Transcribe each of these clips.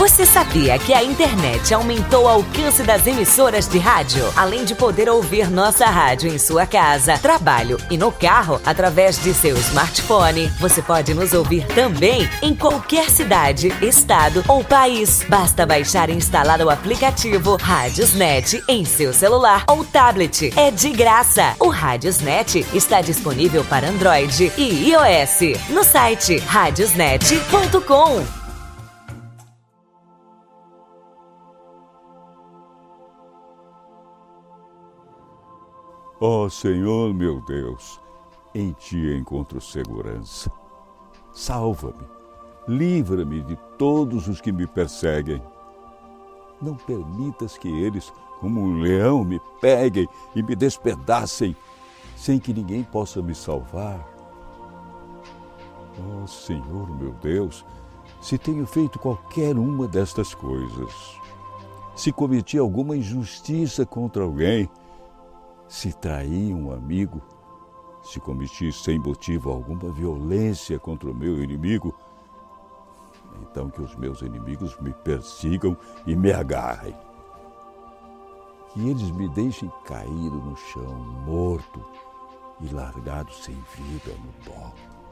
Você sabia que a internet aumentou o alcance das emissoras de rádio? Além de poder ouvir nossa rádio em sua casa, trabalho e no carro, através de seu smartphone, você pode nos ouvir também em qualquer cidade, estado ou país. Basta baixar e instalar o aplicativo Radiosnet em seu celular ou tablet. É de graça. O Radiosnet está disponível para Android e iOS no site radiosnet.com. Ó Senhor meu Deus, em Ti encontro segurança. Salva-me, livra-me de todos os que me perseguem. Não permitas que eles, como um leão, me peguem e me despedacem, sem que ninguém possa me salvar. Ó Senhor meu Deus, se tenho feito qualquer uma destas coisas, se cometi alguma injustiça contra alguém, se traí um amigo, se cometi sem motivo alguma violência contra o meu inimigo, então que os meus inimigos me persigam e me agarrem. Que eles me deixem caído no chão, morto e largado sem vida no pó.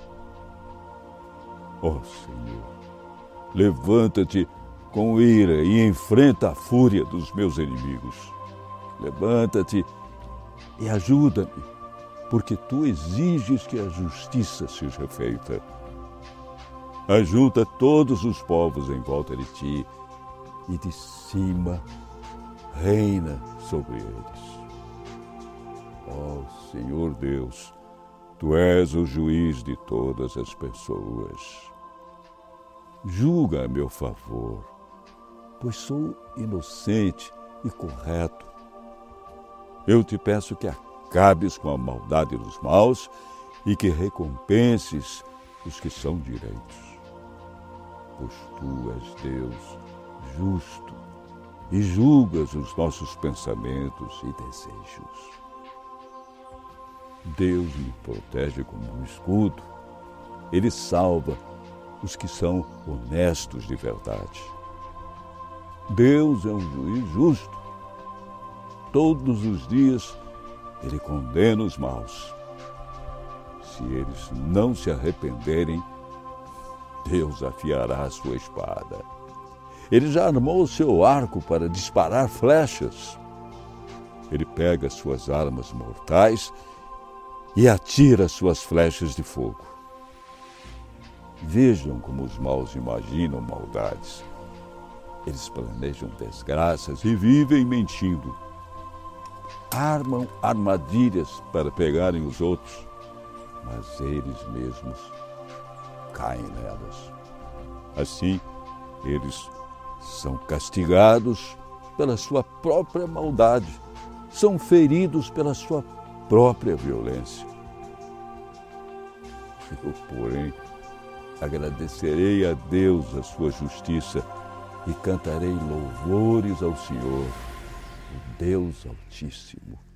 Ó Senhor, levanta-te com ira e enfrenta a fúria dos meus inimigos. Levanta-te e ajuda-me, porque Tu exiges que a justiça seja feita. Ajunta todos os povos em volta de Ti e de cima reina sobre eles. Ó Senhor Deus, Tu és o juiz de todas as pessoas. Julga a meu favor, pois sou inocente e correto. Eu Te peço que acabes com a maldade dos maus e que recompenses os que são direitos. Pois Tu és Deus justo e julgas os nossos pensamentos e desejos. Deus me protege como um escudo. Ele salva os que são honestos de verdade. Deus é um juiz justo. Todos os dias Ele condena os maus. Se eles não se arrependerem, Deus afiará a sua espada. Ele já armou o seu arco para disparar flechas. Ele pega suas armas mortais e atira suas flechas de fogo. Vejam como os maus imaginam maldades. Eles planejam desgraças e vivem mentindo. Armam armadilhas para pegarem os outros, mas eles mesmos caem nelas. Assim, eles são castigados pela sua própria maldade, são feridos pela sua própria violência. Eu, porém, agradecerei a Deus a sua justiça e cantarei louvores ao Senhor, o Deus Altíssimo.